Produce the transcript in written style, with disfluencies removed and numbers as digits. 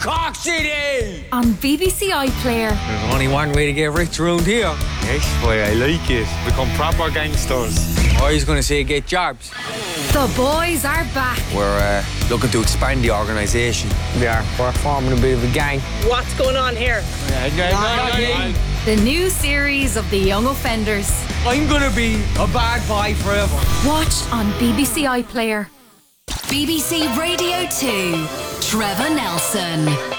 Cork City! On BBC iPlayer. There's only one way to get rich around here. Yes, boy, I like it. Become proper gangsters. I was going to say get jobs. The boys are back. We're looking to expand the organisation. We're forming a bit of a gang. What's going on here? The new series of The Young Offenders. I'm going to be a bad boy forever. Watch on BBC iPlayer. BBC Radio 2, Trevor Nelson.